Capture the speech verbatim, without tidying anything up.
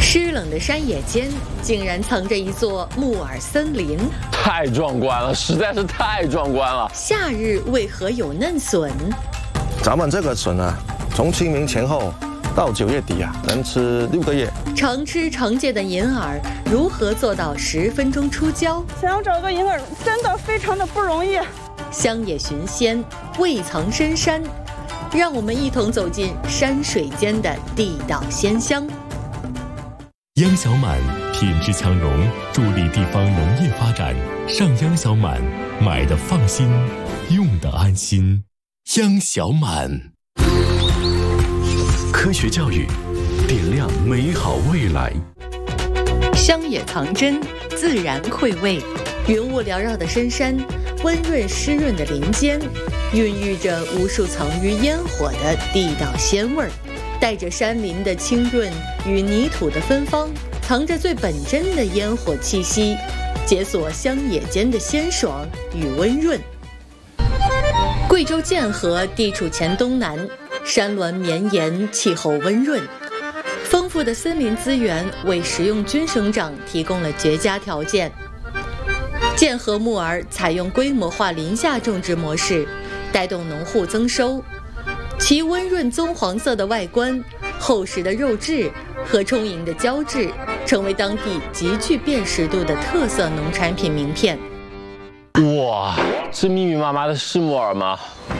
湿冷的山野间，竟然藏着一座木耳森林， 太壮观了，实在是太壮观了。 夏日为何有嫩笋？ 咱们这个笋啊，从清明前后到九月底啊，能吃六个月。 常吃常见的银耳，如何做到十分钟出胶？ 想要找个银耳，真的非常的不容易。 乡野寻鲜，未藏深山，让我们一同走进山水间的地道鲜香。 央小满品质强融，助力地方农业发展。上央小满，买的放心，用的安心。央小满，科学教育，点亮美好未来。 乡野藏珍，自然馈味。云雾缭绕的深山，温润湿润的林间，孕育着无数藏于烟火的地道鲜味儿。带着山林的清润与泥土的芬芳，藏着最本真的烟火气息，解锁乡野间的鲜爽与温润。贵州剑河地处黔东南，山峦绵延，气候温润，丰富的森林资源为食用菌生长提供了绝佳条件。剑河木耳采用规模化林下种植模式，带动农户增收。其温润棕黄色的外观、厚实的肉质和充盈的胶质，成为当地极具辨识度的特色农产品名片。 哇，是密密麻麻的是木耳吗？